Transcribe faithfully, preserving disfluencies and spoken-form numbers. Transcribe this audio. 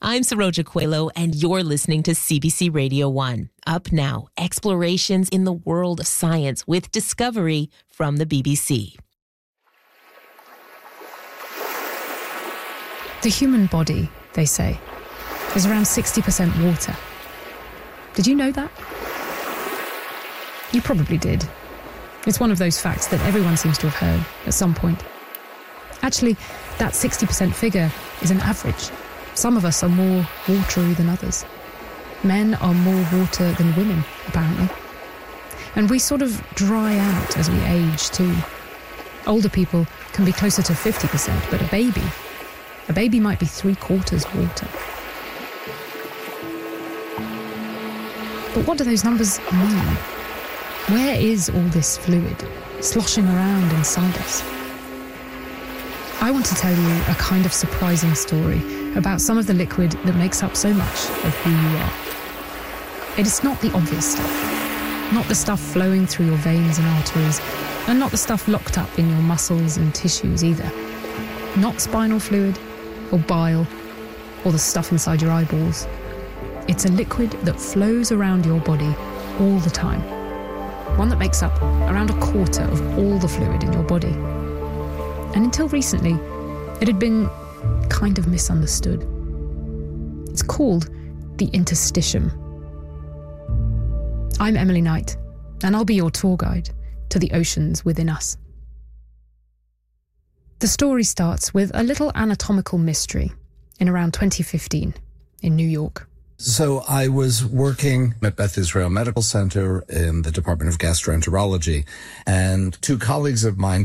I'm Saroja Coelho, and you're listening to C B C Radio one. Up now, explorations in the world of science with Discovery from the B B C. The human body, they say, is around sixty percent water. Did you know that? You probably did. It's one of those facts that everyone seems to have heard at some point. Actually, that sixty percent figure is an average. Some of us are more watery than others. Men are more water than women, apparently. And we sort of dry out as we age too. Older people can be closer to fifty percent, but a baby, a baby might be three quarters water. But what do those numbers mean? Where is all this fluid sloshing around inside us? I want to tell you a kind of surprising story about some of the liquid that makes up so much of who you are. It is not the obvious stuff, not the stuff flowing through your veins and arteries, and not the stuff locked up in your muscles and tissues either. Not spinal fluid, or bile, or the stuff inside your eyeballs. It's a liquid that flows around your body all the time. One that makes up around a quarter of all the fluid in your body. And until recently, it had been kind of misunderstood. It's called the interstitium. I'm Emily Knight, and I'll be your tour guide to the oceans within us. The story starts with a little anatomical mystery in around twenty fifteen in New York. So I was working at Beth Israel Medical Center in the Department of Gastroenterology, and two colleagues of mine